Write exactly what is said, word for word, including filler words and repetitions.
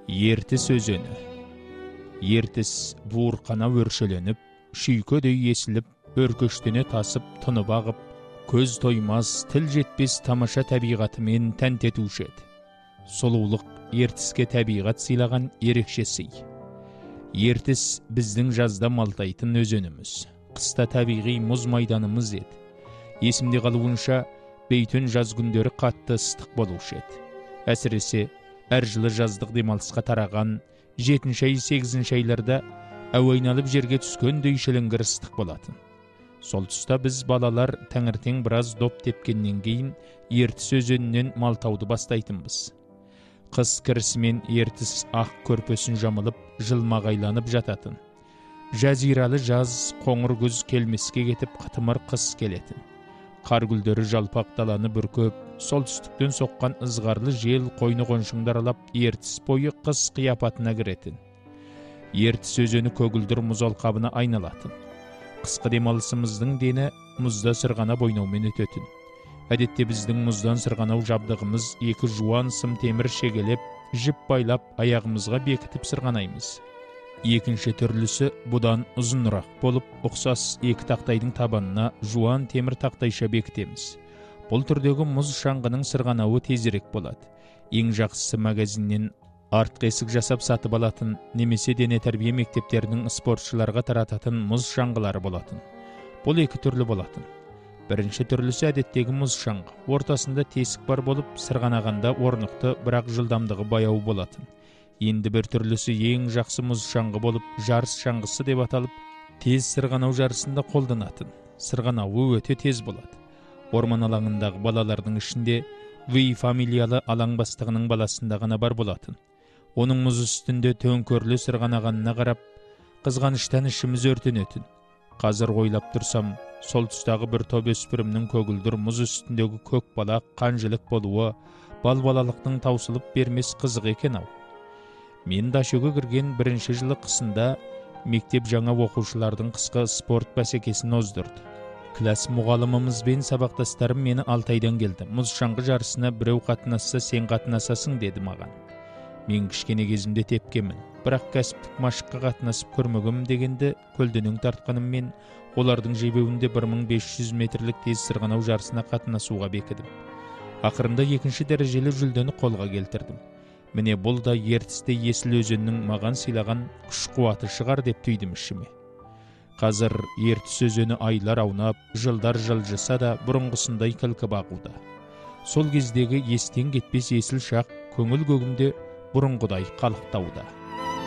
Ертіс өзені. Ертіс буырқана өршеленіп, шүйкөдей есіліп, өркөштене тасып, тынып ағып, көз тоймас, тіл жетпес тамаша табиғатымен тәнтетуші еді. Сұлулық ертіске табиғат сыйлаған ерекше сый. Ертіс біздің жазда малтайтын өзеніміз. Қыста табиғи мұз майданымыз еді. Есімде қалуынша, бейтін жаз күндері қатты ыстық болушы еді. Әсіресе, әр жылы жаздық демалысқа тараған жетінші ай, сегізінші айларда әуайналып жерге түскендей шіліңгір ыстық болатын. Сол тұста біз балалар таңертең біраз доп тепкеннен кейін Ертіс өзенінен малтауды бастайтынбыз. Қыс кірісімен Ертіс ақ көрпесін жамылып, жылмағайланып жататын. Жазиралы жаз, қоңыр күз келмеске кетіп, қытымыр қыс келетін. Қар гүлдері жалпақ даланы бүркөп, солтүстіктен соққан ызғарлы жел қойны қоншыңдар алап, Ертіс бойы қыс қияпатына кіретін. Ертіс өзені көгілдір мұз алқабына айналатын. Қысқы демалысымыздың дені мұзда сырғанап ойнаумен өтетін. Әдетте біздің мұздан сырғанау жабдығымыз екі жуан сым темір шегелеп, жіп байлап, аяғымызға бекітіп сырғанаймыз. Екінші түрлісі бұдан ұзынырақ болып, ұқсас екі тақтайдың табанына жуан темір тақтайша бекітеміз. Бұл түрдегі мұз шаңғының сырғанауы тезірек болады. Ең жақсысы магазиннен артқы есік жасап сатып алатын, немесе дене тәрбие мектептерінің спортшыларға тарататын мұз шаңғылары болатын. Бұл екі түрлі болатын. Бірінші түрлісі әдеттегі мұз шаңғы. Ортасында тесік бар болып, сырғанағанда орнықты, бірақ жылдамдығы баяу болатын. Енді бір түрлісі ең жақсы мұз шаңғы болып, жарыс шаңғысы деп аталып, тез сырғанау жарысында қолданатын. Сырғанауы өте тез болады. Орман алаңындағы балалардың ішінде Ви фамилиялы алаң бастығының баласында ғана бар болатын. Оның мұз үстінде төңкерлі сырғанағанына қарап, қызғаныштан ішіміз өртенетін. Қазір ойлап тұрсам, сол тұстағы бір топ өспірімнің көгілдір мұз үстіндегі көк балақ, қанжылық болуы, бал-балалықтың таусылып бермес қызық екен ау. Мен Дашөге кірген бірінші жылы қысында мектеп жаңа оқушылардың қысқы спорт бәсекесін оздырды. Класс мұғалымымыз бен сабақтастарым мені Алтайдан келді. Мұз шаңғы жарысына біреу қатынасса, сен қатынасасың деді маған. Мен кішкене кезімде тепкемін, бірақ кәсіптік машыққа қатынасып көрмегім дегенде көлденең тартқаныммен олардың жебеуінде бір мың бес жүз метрлік тез сырғанау жарысына қатынасуға бекідім. Ақырында екінші дәрежелі жүлдені қолға келтірдім. Міне бұл да Ертісте Есіл өзенінің маған сыйлаған күш-қуаты шығар деп түйдім ішіме. Қазір Ертіс өзені айлар аунап, жылдар жылжыса да бұрынғысындай кілкі бағуда. Сол кездегі естен кетпес есіл шақ көңіл көгімде бұрынғыдай қалықтауда.